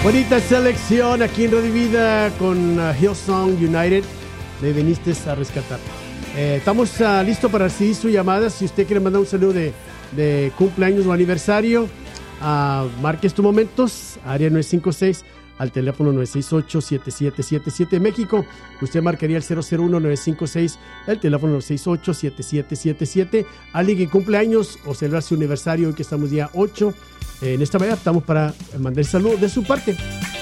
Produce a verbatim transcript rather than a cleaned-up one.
Bonita selección aquí en Radio Vida con uh, Hillsong United. Me viniste a rescatar. Eh, estamos uh, listos para recibir su llamada. Si usted quiere mandar un saludo de, de cumpleaños o aniversario, uh, marque estos momentos. Área nueve cinco seis al teléfono nueve seis ocho, siete siete siete siete. México, usted marcaría el cero cero uno, nueve cinco seis, el teléfono nueve seis ocho, siete siete siete siete. Alguien que cumpleaños o celebrar su aniversario, hoy que estamos día ocho. En esta manera estamos para mandar saludos de su parte.